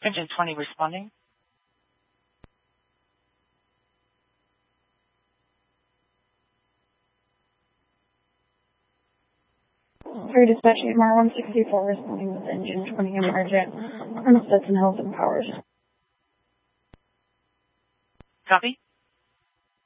Engine 20 responding. Free dispatch MR 164 responding with engine 20 emergent on Stetson Hills and Powers. Copy.